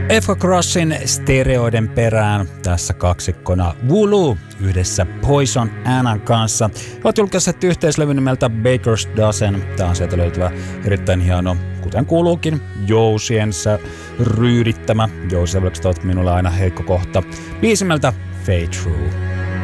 Efka Crossin stereoiden perään tässä kaksikkona Wooloo yhdessä Poison Annan kanssa. He ovat julkaisseet yhteislevyn nimeltä Baker's Dozen. Tämä on sieltä löytyvä erittäin hieno, kuten kuuluukin, jousiensa ryydittämä. Jousisävelykset ovat minulle aina heikko kohta. Biisimeltä Fade Through.